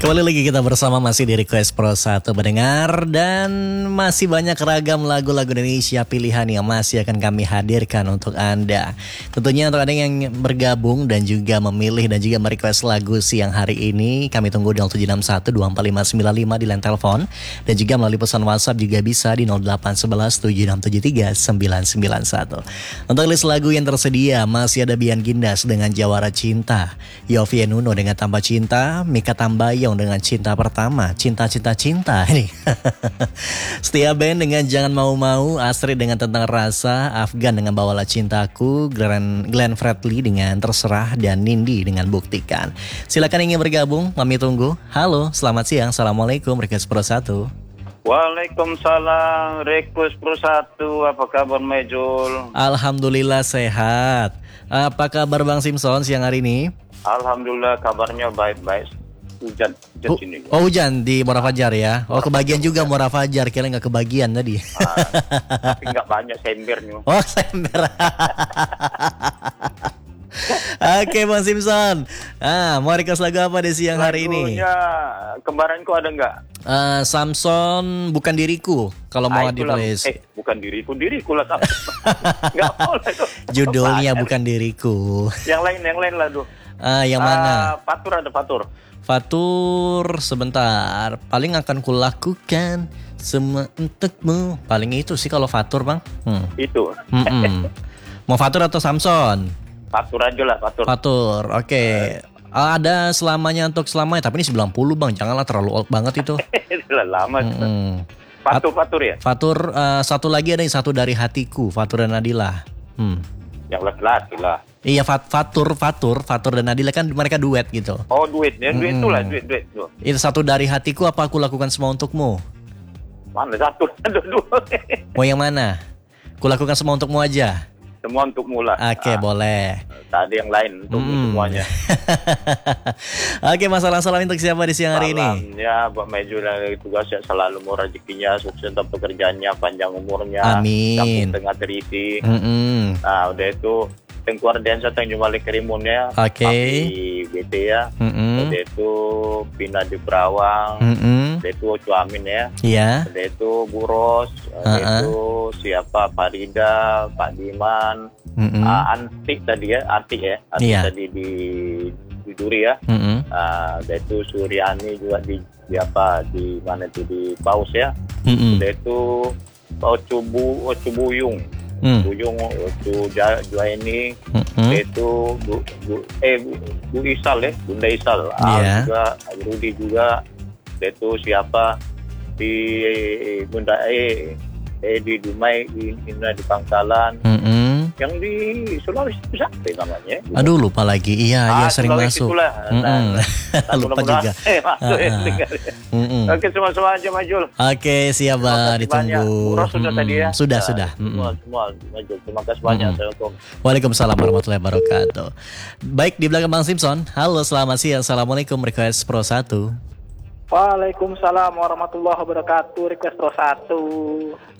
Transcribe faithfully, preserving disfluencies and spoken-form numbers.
Kembali lagi kita bersama masih di Request Pro satu pendengar. Dan masih banyak ragam lagu-lagu Indonesia pilihan yang masih akan kami hadirkan untuk Anda. Tentunya untuk Anda yang bergabung dan juga memilih dan juga merequest lagu siang hari ini, kami tunggu di nol tujuh enam satu dua empat lima sembilan lima di line telepon. Dan juga melalui pesan WhatsApp juga bisa di nol delapan satu satu tujuh enam tujuh tiga sembilan sembilan satu. Untuk list lagu yang tersedia masih ada Bian Gindas dengan Jawara Cinta, Yovie Nuno dengan Tanpa Cinta, Mika Tambayong dengan Cinta Pertama, Cinta Cinta Cinta ini. Setia Band dengan Jangan Mau-Mau, Astrid dengan Tentang Rasa, Afgan dengan Bawalah Cintaku, Glenn, Glenn Fredly dengan Terserah, dan Nindi dengan Buktikan. Silakan ingin bergabung, kami tunggu. Halo, selamat siang, assalamualaikum, Request Pro satu. Waalaikumsalam, Request Pro satu, apa kabar Mejul? Alhamdulillah sehat. Apa kabar Bang Simpson siang hari ini? Alhamdulillah kabarnya baik-baik. Hujan, hujan oh, sini. Oh hujan di Muara Fajar ya. Oh kebagian juga Muara Fajar, kira nggak kebagian tadi. Ah, tapi nggak banyak sembernya. Oh sember. Oke Bang Simpson. Ah, mau request lagu apa di siang hari ini? Lagunya kembaranku ada nggak? Uh, Samson Bukan Diriku. Kalau mau ah, di playlist. Eh bukan diriku, diriku lah. Nggak boleh itu. Judulnya Bukan Diriku. Yang lain, yang lain lah tuh. Ah, yang mana? Uh, Fatur ada Fatur. Fatur sebentar. Paling akan kulakukan semua untukmu. Paling itu sih kalau Fatur Bang. Hmm. Itu. Mau Fatur atau Samson? Fatur aja lah, Fatur. Fatur, oke. Okay. Uh, ada selamanya untuk selamanya, tapi ini sembilan puluh Bang, janganlah terlalu old banget itu. Lama. Mm-hmm. Fatur, Fatur ya? Fatur, uh, satu lagi ada yang Satu Dari Hatiku, Fatur dan Nadila. Hmm. Yang laki-laki lah. Iya, Fat, Fatur, Fatur, Fatur dan Nadila kan mereka duet gitu. Oh duet, ya duet mm-hmm. itulah, duet, duet. Itu. Itu Satu Dari Hatiku apa Aku Lakukan Semua Untukmu? Mana satu, ada dua. Mau yang mana? Aku Lakukan Semua Untukmu aja. Semua untuk mula. Oke, okay, nah, boleh. Tadi yang lain untuk hmm. semuanya. Oke, okay, masalah salam untuk siapa di siang hari ini? Salamnya buat Maju yang tugas ya, selalu murah rezekinya, sukses untuk pekerjaannya, panjang umurnya, amin. Tengah terisi. Mm-hmm. Nah, udah itu Tengku Ardiansyah Tanjung Balik Kerimunnya. Oke. Okay. B T ya. Mm-hmm. Udah itu Pina di Perawang. Mm-hmm. Udah itu Ocu Amin ya. Iya. Udah itu Bu Ros. Udah uh-uh. itu siapa Farida, Pak Diman, mm-hmm. uh, Antik tadi ya, Antik ya. Antik iya. tadi di di Duri ya. Mm-hmm. Uh, udah itu Suryani juga di, di apa di mana itu di Paus ya. Mm-hmm. Udah itu Ocu Bu Ocu Buyung. Hmm. Buyung itu Juaini, hmm. itu Bu, Bu eh Bu, Bu Isal ya, Bunda Isal, yeah. Al juga, Rudi juga, itu siapa di Bunda eh eh di Dumai, di Indra di Pangkalan, hmm. yang di Sulawesi itu siapa namanya? Aduh lupa lagi, iya, ah, iya sering Sulawesi masuk. Itulah. Nah, nah, lupa juga. Eh, masuk, uh, uh. Oke, semua-semua aja Majul. Oke, siap Bang, ditunggu. Murah sudah hmm, tadi ya? Sudah, ya, sudah. Semua, hmm. semua Majul. Terima kasih banyak. Hmm. Assalamualaikum. Waalaikumsalam warahmatullahi wabarakatuh. Baik, di belakang Bang Simpson. Halo, selamat siang. Assalamualaikum, Request Pro satu. Waalaikumsalam warahmatullahi wabarakatuh, Request Pro satu.